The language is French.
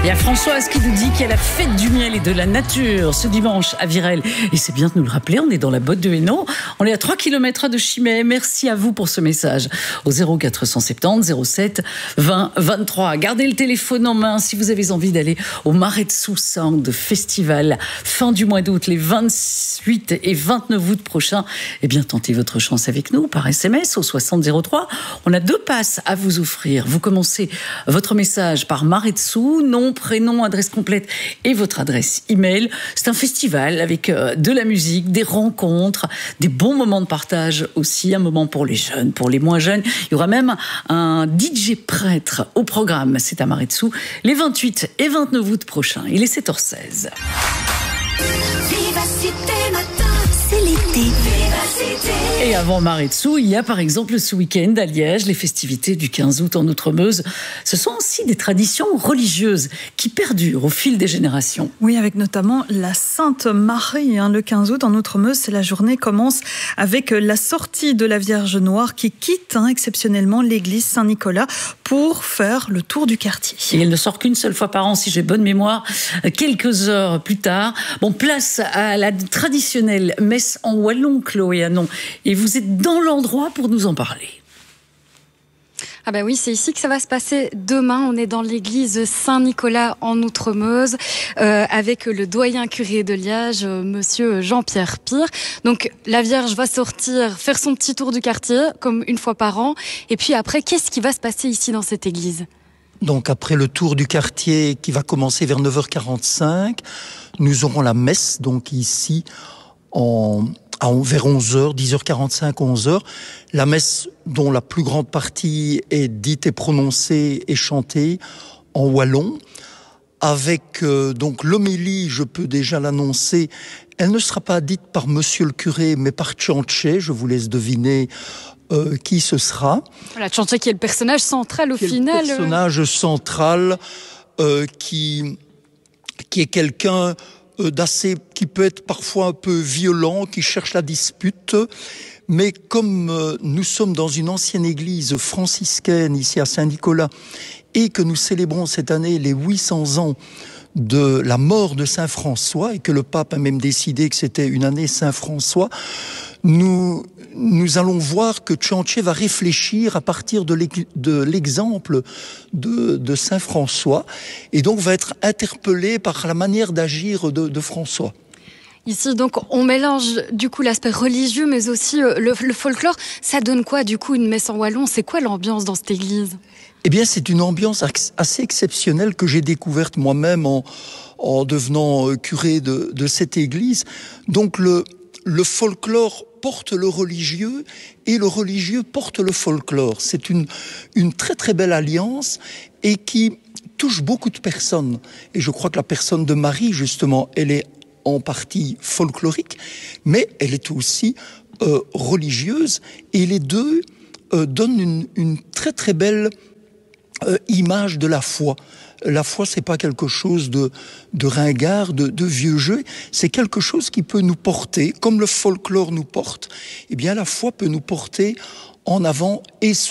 Il y a Françoise qui nous dit qu'il y a la fête du miel et de la nature ce dimanche à Virel. Et c'est bien de nous le rappeler, on est dans la botte de Hainaut. On est à 3 km de Chimay. Merci à vous pour ce message. Au 0470 07 20 23. Gardez le téléphone en main si vous avez envie d'aller au Marais de Soussan Festival. Fin du mois d'août, les 28 et 29 août prochains. Eh bien, tentez votre chance avec nous par SMS au 6003. On a 2 passes à vous offrir. Vous commencez votre message par Marais de Sous, nom, prénom, adresse complète et votre adresse email. C'est un festival avec de la musique, des rencontres, des bons moments de partage aussi, un moment pour les jeunes, pour les moins jeunes. Il y aura même un DJ prêtre au programme. C'est à Marais de Sous les 28 et 29 août prochains. Il est 7h16. Vivacité matin, c'est l'été. Vivacité. Et avant Marais de Sous, il y a par exemple ce week-end à Liège, les festivités du 15 août en Outremeuse. Ce sont aussi des traditions religieuses qui perdurent au fil des générations. Oui, avec notamment la Sainte Marie. Le 15 août en Outremeuse, c'est la journée commence avec la sortie de la Vierge Noire qui quitte exceptionnellement l'église Saint-Nicolas pour faire le tour du quartier. Et elle ne sort qu'une seule fois par an, si j'ai bonne mémoire, quelques heures plus tard. Bon, place à la traditionnelle messe en wallon, Chloé Anon. Et vous êtes dans l'endroit pour nous en parler. Ah ben oui, c'est ici que ça va se passer demain. On est dans l'église Saint-Nicolas en Outremeuse avec le doyen curé de Liège, monsieur Jean-Pierre Pire. Donc la Vierge va sortir, faire son petit tour du quartier comme une fois par an. Et puis après, qu'est-ce qui va se passer ici dans cette église ? Donc après le tour du quartier qui va commencer vers 9h45, nous aurons la messe donc ici vers 11h, 10h45, 11h. La messe dont la plus grande partie est dite et prononcée et chantée en wallon. Avec donc l'homélie, je peux déjà l'annoncer, elle ne sera pas dite par monsieur le curé, mais par Tchantché. Je vous laisse deviner qui ce sera. Voilà, Tchantché qui est le personnage central au final. Le personnage central qui est quelqu'un qui peut être parfois un peu violent, qui cherche la dispute. Mais comme nous sommes dans une ancienne église franciscaine ici à Saint-Nicolas et que nous célébrons cette année les 800 ans de la mort de Saint François et que le pape a même décidé que c'était une année Saint François, nous allons voir que Tchantché va réfléchir à partir de l'exemple de Saint François et donc va être interpellé par la manière d'agir de François. Ici, donc, on mélange du coup l'aspect religieux, mais aussi le folklore. Ça donne quoi, du coup, une messe en wallon ? C'est quoi l'ambiance dans cette église ? Eh bien, c'est une ambiance assez exceptionnelle que j'ai découverte moi-même en devenant curé de cette église. Donc, le folklore porte le religieux et le religieux porte le folklore. C'est une très très belle alliance et qui touche beaucoup de personnes. Et je crois que la personne de Marie, justement, elle est en partie folklorique, mais elle est aussi religieuse, et les deux donnent une très très belle image de la foi. La foi, c'est pas quelque chose de ringard, de vieux jeu, c'est quelque chose qui peut nous porter, comme le folklore nous porte. Eh bien, la foi peut nous porter en avant et